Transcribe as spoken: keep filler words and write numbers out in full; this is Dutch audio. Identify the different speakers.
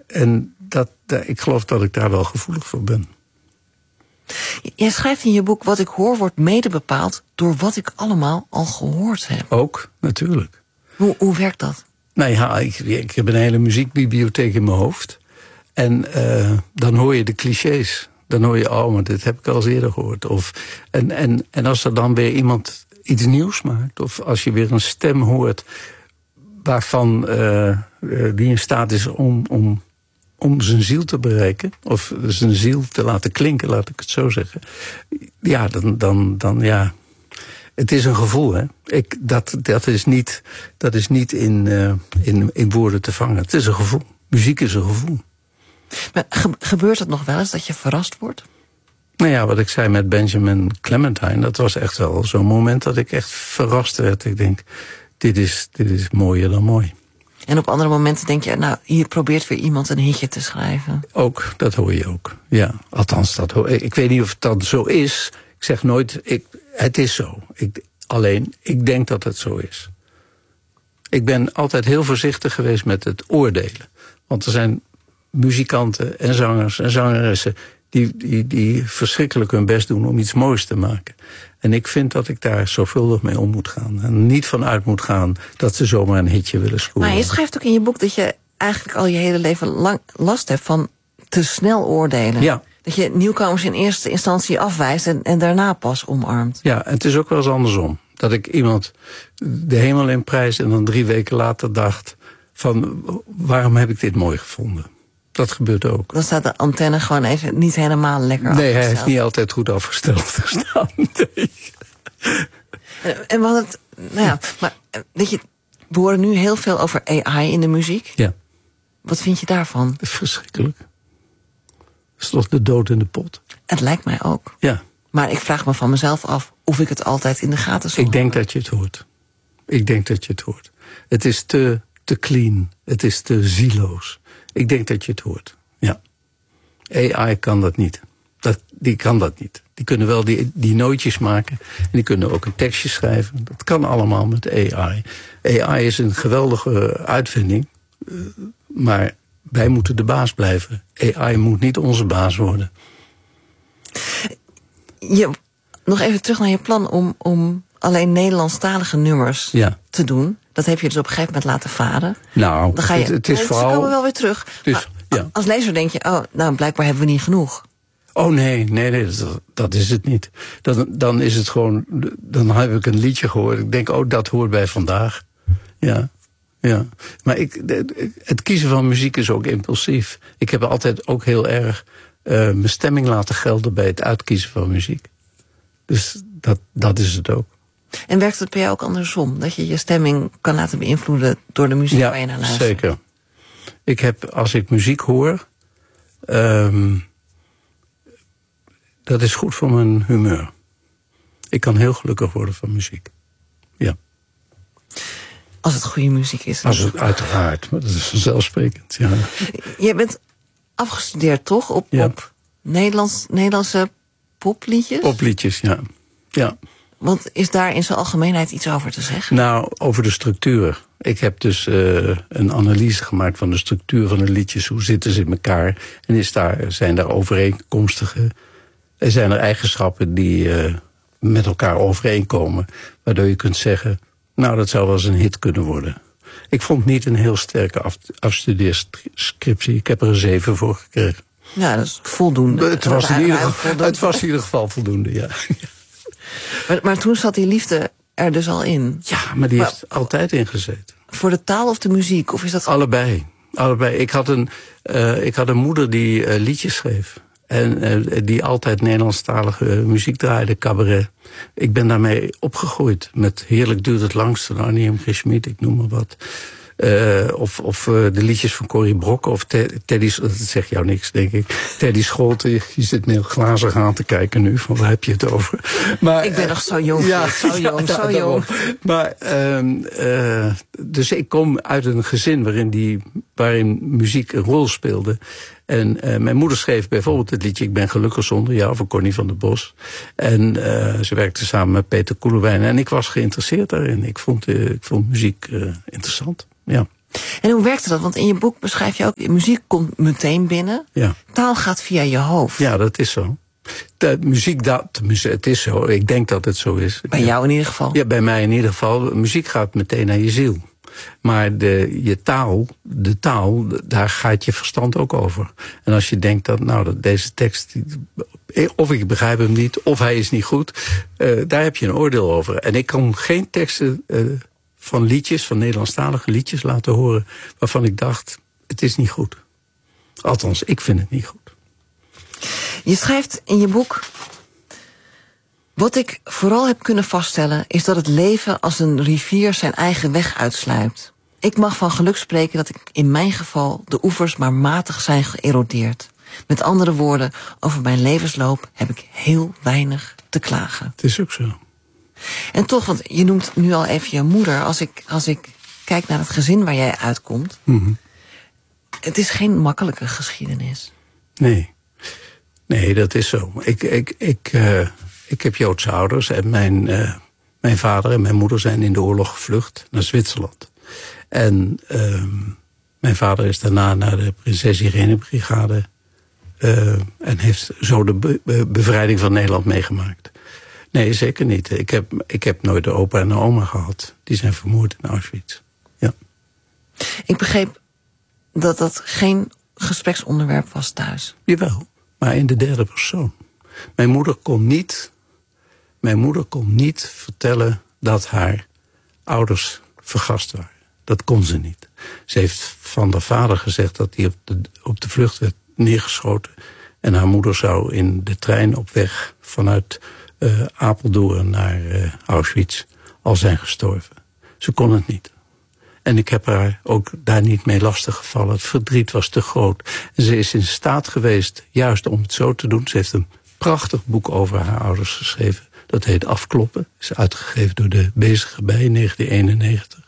Speaker 1: en dat, dat, ik geloof dat ik daar wel gevoelig voor ben.
Speaker 2: Jij schrijft in je boek: wat ik hoor wordt mede bepaald door wat ik allemaal al gehoord heb.
Speaker 1: Ook, natuurlijk.
Speaker 2: Hoe, hoe werkt dat?
Speaker 1: Nou ja, ik, ik heb een hele muziekbibliotheek in mijn hoofd. En uh, dan hoor je de clichés. Dan hoor je, oh, maar dit heb ik al eens eerder gehoord. Of, en, en, en als er dan weer iemand iets nieuws maakt, of als je weer een stem hoort waarvan uh, uh, die in staat is om, om, om zijn ziel te bereiken, of zijn ziel te laten klinken, laat ik het zo zeggen. Ja, dan, dan, dan ja. Het is een gevoel, hè. Ik, dat, dat is niet, dat is niet in, uh, in, in woorden te vangen. Het is een gevoel. Muziek is een gevoel.
Speaker 2: Maar gebeurt het nog wel eens dat je verrast wordt?
Speaker 1: Nou ja, wat ik zei met Benjamin Clementine, dat was echt wel zo'n moment dat ik echt verrast werd. Ik denk, dit is, dit is mooier dan mooi.
Speaker 2: En op andere momenten denk je, nou, hier probeert weer iemand een hitje te schrijven.
Speaker 1: Ook, dat hoor je ook. Ja, althans, dat hoor ik. Ik weet niet of het dan zo is. Ik zeg nooit, ik, het is zo. Ik, alleen, ik denk dat het zo is. Ik ben altijd heel voorzichtig geweest met het oordelen. Want er zijn muzikanten en zangers en zangeressen die, die, die verschrikkelijk hun best doen om iets moois te maken. En ik vind dat ik daar zorgvuldig mee om moet gaan. En niet vanuit moet gaan dat ze zomaar een hitje willen scoren.
Speaker 2: Maar je schrijft ook in je boek dat je eigenlijk al je hele leven lang last hebt van te snel oordelen.
Speaker 1: Ja.
Speaker 2: Dat je nieuwkomers in eerste instantie afwijst en, en daarna pas omarmt.
Speaker 1: Ja, en het is ook wel eens andersom. Dat ik iemand de hemel in prijs en dan drie weken later dacht van, waarom heb ik dit mooi gevonden? Dat gebeurt ook.
Speaker 2: Dan staat de antenne gewoon even niet helemaal lekker
Speaker 1: afgesteld. Nee,
Speaker 2: afgesteld.
Speaker 1: hij heeft niet altijd goed afgesteld gestaan. Nee.
Speaker 2: En, en wat het, nou ja, maar weet je, we horen nu heel veel over A I in de muziek.
Speaker 1: Ja.
Speaker 2: Wat vind je daarvan?
Speaker 1: Dat is verschrikkelijk. Dat is toch de dood in de pot?
Speaker 2: Het lijkt mij ook.
Speaker 1: Ja.
Speaker 2: Maar ik vraag me van mezelf af of ik het altijd in de gaten zal
Speaker 1: Ik denk
Speaker 2: houden.
Speaker 1: dat je het hoort. Ik denk dat je het hoort. Het is te, te clean. Het is te zieloos. Ik denk dat je het hoort. Ja. A I kan dat niet. Dat, die kan dat niet. Die kunnen wel die, die nootjes maken. En die kunnen ook een tekstje schrijven. Dat kan allemaal met A I. A I is een geweldige uitvinding. Uh, maar wij moeten de baas blijven. A I moet niet onze baas worden.
Speaker 2: Je, nog even terug naar je plan om, om alleen Nederlandstalige nummers
Speaker 1: ja.
Speaker 2: te doen. Dat heb je dus op een gegeven moment laten varen.
Speaker 1: Nou,
Speaker 2: dan ga je,
Speaker 1: het, het is
Speaker 2: oh,
Speaker 1: vooral...
Speaker 2: Ze komen wel weer terug.
Speaker 1: Is,
Speaker 2: maar
Speaker 1: ja.
Speaker 2: Als lezer denk je, oh, nou, blijkbaar hebben we niet genoeg.
Speaker 1: Oh nee, nee, nee, dat, dat is het niet. Dan, dan is het gewoon, dan heb ik een liedje gehoord. Ik denk, oh, dat hoort bij vandaag. Ja, ja. Maar ik, het kiezen van muziek is ook impulsief. Ik heb altijd ook heel erg uh, mijn stemming laten gelden bij het uitkiezen van muziek. Dus dat, dat is het ook.
Speaker 2: En werkt het bij jou ook andersom? Dat je je stemming kan laten beïnvloeden door de muziek
Speaker 1: ja,
Speaker 2: waar je naar luistert?
Speaker 1: Zeker. Ik heb, als ik muziek hoor, um, dat is goed voor mijn humeur. Ik kan heel gelukkig worden van muziek. Ja.
Speaker 2: Als het goede muziek is.
Speaker 1: Als het, uiteraard, maar dat is vanzelfsprekend. Ja.
Speaker 2: Je bent afgestudeerd toch op,
Speaker 1: ja.
Speaker 2: op Nederlands, Nederlandse popliedjes?
Speaker 1: Popliedjes, ja. ja.
Speaker 2: Want is daar in zijn algemeenheid iets over te zeggen?
Speaker 1: Nou, over de structuur. Ik heb dus uh, een analyse gemaakt van de structuur van de liedjes. Hoe zitten ze in elkaar? En is daar, zijn daar overeenkomstige... zijn er eigenschappen die uh, met elkaar overeenkomen... waardoor je kunt zeggen... nou, dat zou wel eens een hit kunnen worden. Ik vond niet een heel sterke af, afstudeerscriptie. Ik heb er een zeven voor gekregen.
Speaker 2: Ja, dat is voldoende.
Speaker 1: Het was in ieder geval, het was in ieder geval voldoende, ja.
Speaker 2: Maar, maar toen zat die liefde er dus al in?
Speaker 1: Ja, maar die maar, heeft altijd ingezeten.
Speaker 2: Voor de taal of de muziek? Of is dat...
Speaker 1: Allebei. Allebei. Ik had een, uh, ik had een moeder die uh, liedjes schreef. En uh, die altijd Nederlandstalige uh, muziek draaide, cabaret. Ik ben daarmee opgegroeid. Met Heerlijk duurt het langst van Annie M. G. Schmid, ik noem maar wat. Uh, of of uh, de liedjes van Corrie Brokken of te, Teddy... Dat zegt jou niks, denk ik. Teddy Scholten, je zit me heel glazig aan te kijken nu. Van waar heb je het over? Maar,
Speaker 2: ik ben nog zo jong.
Speaker 1: Ja,
Speaker 2: zo jong,
Speaker 1: ja,
Speaker 2: zo jong.
Speaker 1: Maar, uh, uh, dus ik kom uit een gezin waarin, die, waarin muziek een rol speelde. En uh, mijn moeder schreef bijvoorbeeld het liedje Ik ben gelukkig zonder jou van Connie van der Bos. En uh, ze werkte samen met Peter Koelewijn. En ik was geïnteresseerd daarin. Ik vond, uh, ik vond muziek uh, interessant. Ja.
Speaker 2: En hoe werkte dat? Want in je boek beschrijf je ook, muziek komt meteen binnen.
Speaker 1: Ja.
Speaker 2: Taal gaat via je hoofd.
Speaker 1: Ja, dat is zo. De muziek, dat, het is zo. Ik denk dat het zo is.
Speaker 2: Bij jou in ieder geval?
Speaker 1: Ja, bij mij in ieder geval. Muziek gaat meteen naar je ziel. Maar de, je taal, de taal, daar gaat je verstand ook over. En als je denkt dat, nou, dat deze tekst, of ik begrijp hem niet, of hij is niet goed, uh, daar heb je een oordeel over. En ik kan geen teksten uh, van liedjes, van Nederlandstalige liedjes laten horen, waarvan ik dacht, het is niet goed. Althans, ik vind het niet goed.
Speaker 2: Je schrijft in je boek: wat ik vooral heb kunnen vaststellen is dat het leven als een rivier zijn eigen weg uitsluipt. Ik mag van geluk spreken dat ik in mijn geval de oevers maar matig zijn geërodeerd. Met andere woorden, over mijn levensloop heb ik heel weinig te klagen.
Speaker 1: Het is ook zo.
Speaker 2: En toch, want je noemt nu al even je moeder. Als ik, als ik kijk naar het gezin waar jij uitkomt,
Speaker 1: Mm-hmm.
Speaker 2: Het is geen makkelijke geschiedenis.
Speaker 1: Nee. Nee, dat is zo. Ik, ik, ik, uh, ik heb Joodse ouders en mijn, uh, mijn vader en mijn moeder zijn in de oorlog gevlucht naar Zwitserland. En uh, mijn vader is daarna naar de Prinses Irene Brigade uh, en heeft zo de be- be- bevrijding van Nederland meegemaakt. Nee, zeker niet. Ik heb, ik heb nooit de opa en de oma gehad. Die zijn vermoord in Auschwitz. Ja.
Speaker 2: Ik begreep dat dat geen gespreksonderwerp was thuis.
Speaker 1: Jawel, maar in de derde persoon. Mijn moeder kon niet, mijn moeder kon niet vertellen dat haar ouders vergast waren. Dat kon ze niet. Ze heeft van haar vader gezegd dat hij op de, op de vlucht werd neergeschoten. En haar moeder zou in de trein op weg vanuit uh, Apeldoorn naar uh, Auschwitz al zijn gestorven. Ze kon het niet. En ik heb haar ook daar niet mee lastig gevallen. Het verdriet was te groot. En ze is in staat geweest juist om het zo te doen. Ze heeft een prachtig boek over haar ouders geschreven. Dat heet Afkloppen. Is uitgegeven door de Bezige Bij in negentien eenennegentig.